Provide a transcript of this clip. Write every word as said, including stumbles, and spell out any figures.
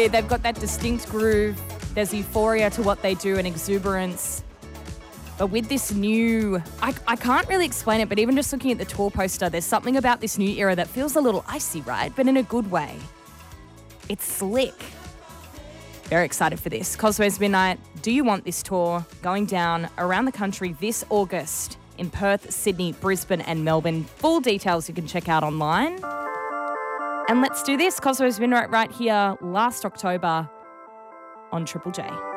Absolutely. They've got that distinct groove. There's euphoria to what they do and exuberance. But with this new, I, I can't really explain it, but even just looking at the tour poster, there's something about this new era that feels a little icy, right? But in a good way. It's slick. Very excited for this. Cosmos Midnight, Do You Want This tour going down around the country this August in Perth, Sydney, Brisbane and Melbourne. Full details you can check out online. And let's do this. Cosmos Midnight right here last October on Triple J.